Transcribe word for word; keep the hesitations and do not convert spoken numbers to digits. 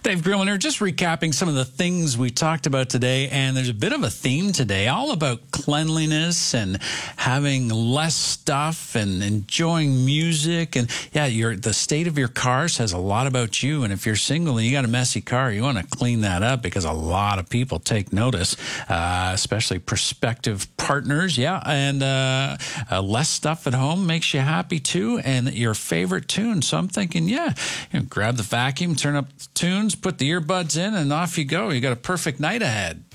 Dave Grillman here, just recapping some of the things we talked about today, and there's a bit of a theme today, all about cleanliness and having less stuff and enjoying music. And yeah, your the state of your car says a lot about you, and if you're single and you got a messy car, you want to clean that up because a lot of people take notice, uh, especially prospective partners. Yeah, and uh, uh, less stuff at home makes you happy too, and your favorite tune. So I'm thinking, yeah, you know, grab the vacuum, turn up the tunes, put the earbuds in, and off you go. You got a perfect night ahead.